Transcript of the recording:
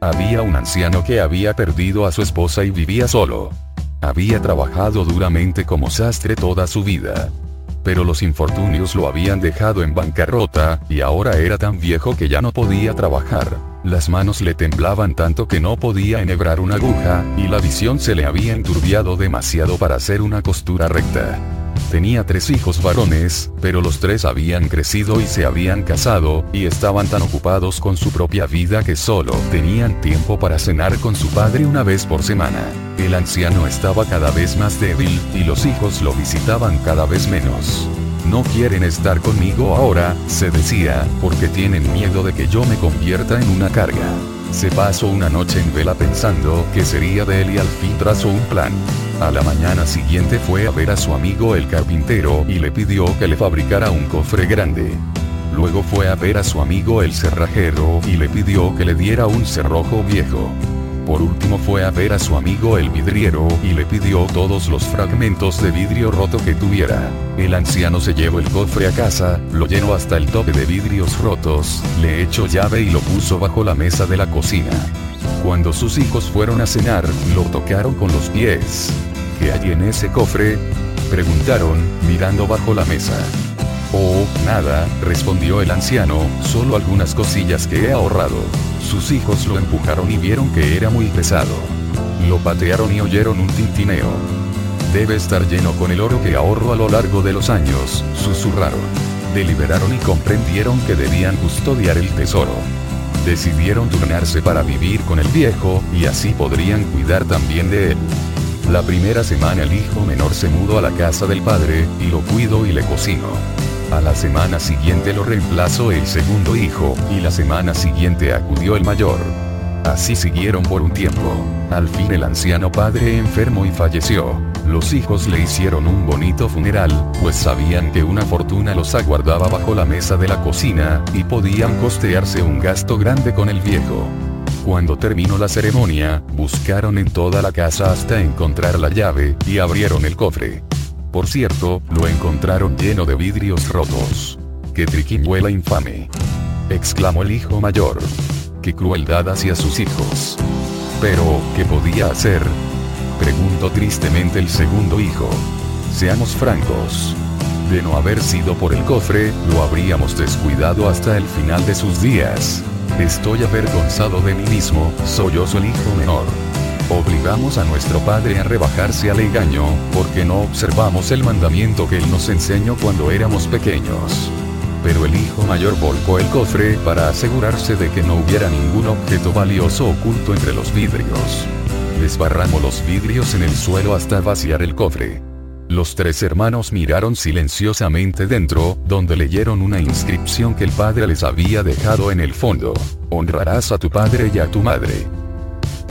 Había un anciano que había perdido a su esposa y vivía solo. Había trabajado duramente como sastre toda su vida. Pero los infortunios lo habían dejado en bancarrota, y ahora era tan viejo que ya no podía trabajar. Las manos le temblaban tanto que no podía enhebrar una aguja, y la visión se le había enturbiado demasiado para hacer una costura recta. Tenía 3 hijos varones, pero los 3 habían crecido y se habían casado, y estaban tan ocupados con su propia vida que solo tenían tiempo para cenar con su padre una vez por semana. El anciano estaba cada vez más débil, y los hijos lo visitaban cada vez menos. No quieren estar conmigo ahora, se decía, porque tienen miedo de que yo me convierta en una carga. Se pasó una noche en vela pensando qué sería de él y al fin trazó un plan. A la mañana siguiente fue a ver a su amigo el carpintero y le pidió que le fabricara un cofre grande. Luego fue a ver a su amigo el cerrajero y le pidió que le diera un cerrojo viejo. Por último fue a ver a su amigo el vidriero y le pidió todos los fragmentos de vidrio roto que tuviera. El anciano se llevó el cofre a casa, lo llenó hasta el tope de vidrios rotos, le echó llave y lo puso bajo la mesa de la cocina. Cuando sus hijos fueron a cenar, lo tocaron con los pies. ¿Qué hay en ese cofre?, preguntaron, mirando bajo la mesa. Oh, nada, respondió el anciano, solo algunas cosillas que he ahorrado. Sus hijos lo empujaron y vieron que era muy pesado. Lo patearon y oyeron un tintineo. Debe estar lleno con el oro que ahorro a lo largo de los años, susurraron. Deliberaron y comprendieron que debían custodiar el tesoro. Decidieron turnarse para vivir con el viejo, y así podrían cuidar también de él. La primera semana el hijo menor se mudó a la casa del padre, y lo cuidó y le cocinó. A la semana siguiente lo reemplazó el segundo hijo, y la semana siguiente acudió el mayor. Así siguieron por un tiempo. Al fin el anciano padre enfermó y falleció. Los hijos le hicieron un bonito funeral, pues sabían que una fortuna los aguardaba bajo la mesa de la cocina, y podían costearse un gasto grande con el viejo. Cuando terminó la ceremonia, buscaron en toda la casa hasta encontrar la llave, y abrieron el cofre. Por cierto, lo encontraron lleno de vidrios rotos. ¡Qué triquiñuela infame!, exclamó el hijo mayor. ¡Qué crueldad hacia sus hijos! Pero, ¿qué podía hacer?, preguntó tristemente el segundo hijo. Seamos francos. De no haber sido por el cofre, lo habríamos descuidado hasta el final de sus días. Estoy avergonzado de mí mismo, sollozó el hijo menor. Obligamos a nuestro padre a rebajarse al engaño, porque no observamos el mandamiento que él nos enseñó cuando éramos pequeños. Pero el hijo mayor volcó el cofre para asegurarse de que no hubiera ningún objeto valioso oculto entre los vidrios. Desbarramos los vidrios en el suelo hasta vaciar el cofre. Los 3 hermanos miraron silenciosamente dentro, donde leyeron una inscripción que el padre les había dejado en el fondo. Honrarás a tu padre y a tu madre.